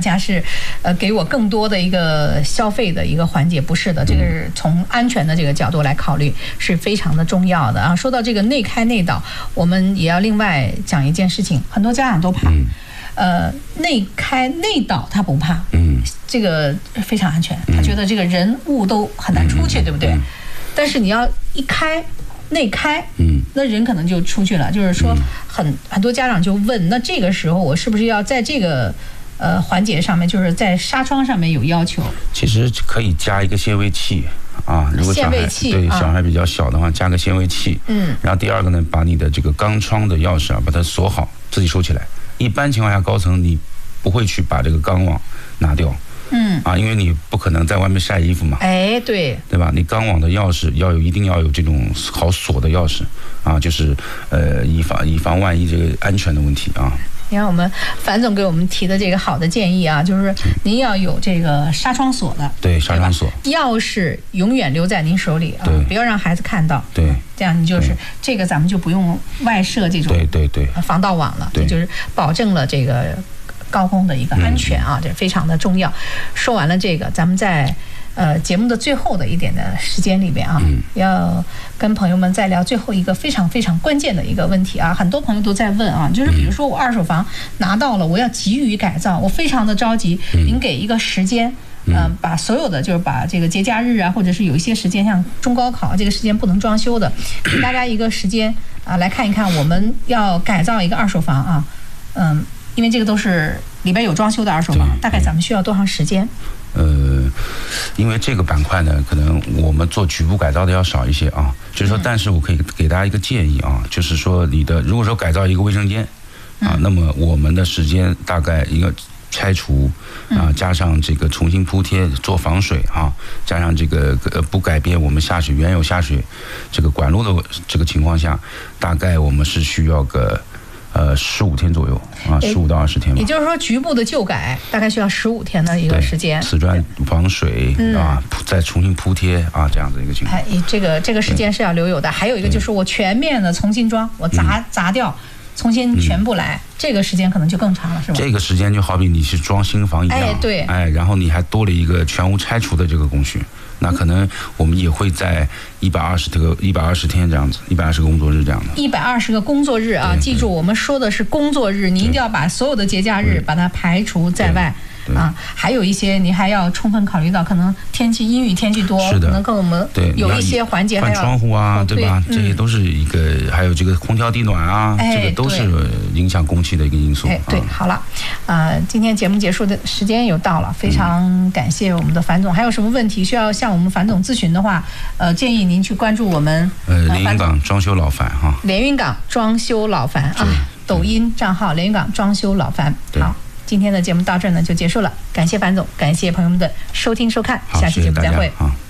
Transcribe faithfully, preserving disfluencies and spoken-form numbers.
家是呃给我更多的一个消费的一个环节，不是的，这个是从安全的这个角度来考虑是非常的重要的啊。说到这个内开内导，我们也要另外讲一件事情，很多家长都怕。呃，内开内导他不怕，嗯，这个非常安全，他觉得这个人物都很难出去，对不对？但是你要一开内开，嗯，那人可能就出去了。就是说很，很很多家长就问，那这个时候我是不是要在这个呃环节上面，就是在纱窗上面有要求？ 其实可以加一个限位器。啊，如果小孩对小孩比较小的话，加个限位器。嗯。然后第二个呢，把你的这个钢窗的钥匙啊，把它锁好，自己收起来。一般情况下，高层你不会去把这个钢网拿掉。嗯。啊，因为你不可能在外面晒衣服嘛。 哎，对。 对吧？你钢网的钥匙要有，一定要有这种好锁的钥匙啊，就是呃，以防以防万一这个安全的问题啊。 你看我们樊总给我们提的这个好的建议啊，就是您要有这个纱窗锁的， 对，纱窗锁， 钥匙永远留在您手里啊，不要让孩子看到， 对， 这样你就是这个咱们就不用外设这种对对对防盗网了，这就是保证了这个高空的一个安全啊，这非常的重要。说完了这个，咱们在呃节目的最后的一点的时间里边啊，要跟朋友们再聊最后一个非常非常关键的一个问题啊，很多朋友都在问啊，就是比如说我二手房拿到了，我要急于改造，我非常的着急，您给一个时间。嗯、呃，把所有的就是把这个节假日啊，或者是有一些时间，像中高考这个时间不能装修的，给大家一个时间啊，来看一看我们要改造一个二手房啊，嗯，因为这个都是里边有装修的二手房，大概咱们需要多长时间？ 呃，因为这个板块呢，可能我们做局部改造的要少一些啊，就是说，但是我可以给大家一个建议啊，就是说你的如果说改造一个卫生间啊，那么我们的时间大概一个。拆除啊，加上这个重新铺贴做防水啊，加上这个呃不改变我们下水原有下水这个管路的这个情况下，大概我们是需要个呃十五天左右啊，十五到二十天吧。 也就是说，局部的旧改大概需要十五天的一个时间。 瓷砖防水、嗯、啊，再重新铺贴啊，这样的一个情况。 哎，这个这个时间是要留有的。还有一个就是我全面的重新装，我砸、嗯、砸掉。重新全部来、嗯，这个时间可能就更长了，是吧？ 这个时间就好比你是装新房一样， 哎，对， 哎，然后你还多了一个全屋拆除的这个工序，那可能我们也会在一百二十个一百二十天这样子，一百二十个工作日这样的。 一百二十个工作日啊，记住我们说的是工作日，你一定要把所有的节假日把它排除在外。啊，还有一些你还要充分考虑到，可能天气阴雨天气多，可能跟我们有一些环节还要换窗户啊，对吧？这些都是一个，还有这个空调地暖啊，这个都是影响供气的一个因素。 哎，对，好了，呃，今天节目结束的时间又到了，非常感谢我们的樊总。还有什么问题需要向我们樊总咨询的话，呃，建议您去关注我们呃连云港装修老樊哈， 连云港装修老樊啊，抖音账号连云港装修老樊。好。今天的节目到这儿呢就结束了，感谢樊总，感谢朋友们的收听收看，下期节目再会。 好。